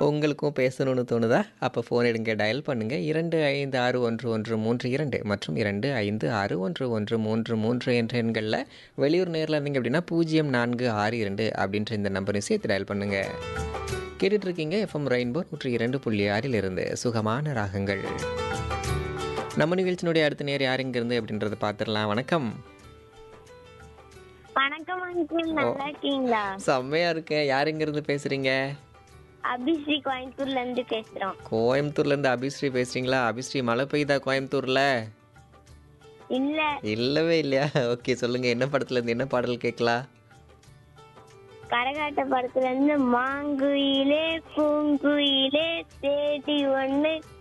உங்களுக்கும் பேசணும்னு தோணுதா? அப்போ ஃபோன் எடுங்க, டயல் பண்ணுங்க 25611332 மற்றும் 25611333 என்ற எண்களில் வெளியூர் நேரில் இருந்தீங்க அப்படின்னா 0462 அப்படின்ற இந்த நம்பரையும் சேர்த்து டயல் பண்ணுங்க. கேட்டுட்டு இருக்கீங்க எஃப்எம் ரெயின்போ 102.6 இருந்து சுகமான ராகங்கள். நம்ம நிகழ்ச்சியினுடைய அடுத்த நேர் யார் இருந்து அப்படின்றத பார்த்துடலாம். வணக்கம். வணக்கம் அங்கிள், நல்லா இருக்கீங்களா? செம்மையா இருக்கேன். யார் இருந்து பேசுறீங்க? அபிஸ்ரீ கோயம்புத்தூர்ல இருந்து பேசுறோம். கோயம்புத்தூர்ல இருந்து அபிஸ்ரீ பேசுறீங்களா? அபிஸ்ரீ, மழை பெய்யுதா கோயம்புத்தூர்ல? இல்ல, இல்லவே இல்லையா? ஓகே, சொல்லுங்க, என்ன படத்துல இருந்து என்ன பாடல் கேட்கலாம்? கரகாட்ட படத்துல இருந்து மாங்குயிலே பூங்குயிலே தேடி ஒண்ணு